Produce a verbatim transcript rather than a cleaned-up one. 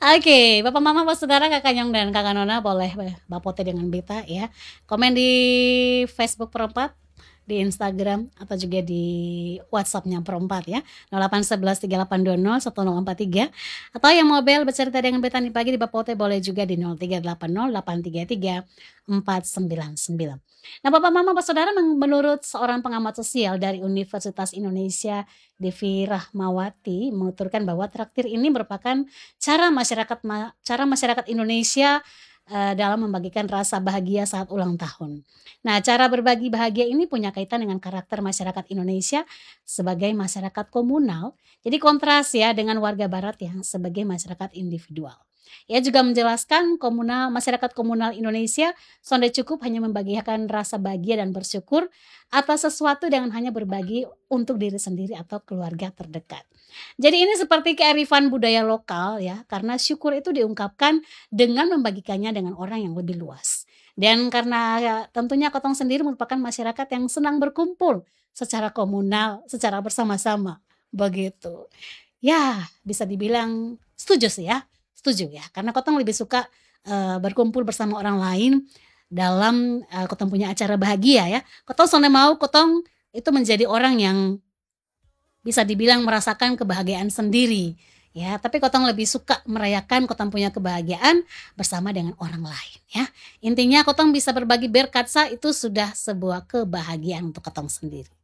Oke, Bapak, Mama, Pak, Saudara, Kakak Nyong, dan Kakak Nona boleh beh bapote dengan beta ya, komen di Facebook Perempat, di Instagram, atau juga di WhatsApp-nya Perempat ya, nol delapan satu satu tiga delapan dua nol satu nol empat tiga, atau yang mobile bercerita dengan beta nih pagi di bapote boleh juga di nol tiga delapan nol delapan tiga tiga empat sembilan sembilan. Nah, Bapak, Mama, Pak, Saudara, meng menurut seorang pengamat sosial dari Universitas Indonesia, Devi Rahmawati, menuturkan bahwa traktir ini merupakan cara masyarakat ma cara masyarakat Indonesia, eee, dalam membagikan rasa bahagia saat ulang tahun. Nah, cara berbagi bahagia ini punya kaitan dengan karakter masyarakat Indonesia sebagai masyarakat komunal, jadi kontras ya dengan warga barat yang sebagai masyarakat individual. Ia juga menjelaskan komunal masyarakat komunal Indonesia sonde cukup hanya membagikan rasa bahagia dan bersyukur atas sesuatu dengan hanya berbagi untuk diri sendiri atau keluarga terdekat. Jadi ini seperti kearifan budaya lokal ya, karena syukur itu diungkapkan dengan membagikannya dengan orang yang lebih luas. Dan karena ya tentunya Kotong sendiri merupakan masyarakat yang senang berkumpul secara komunal, secara bersama-sama, begitu. Ya, bisa dibilang setuju sih ya, setuju ya, karena Kotong lebih suka, eee, berkumpul bersama orang lain dalam, eee, Kotong punya acara bahagia ya. Kotong sonde mau Kotong itu menjadi orang yang bisa dibilang merasakan kebahagiaan sendiri, ya, tapi Kotong lebih suka merayakan Kotong punya kebahagiaan bersama dengan orang lain ya. Intinya Kotong bisa berbagi berkat sa itu sudah sebuah kebahagiaan untuk Kotong sendiri.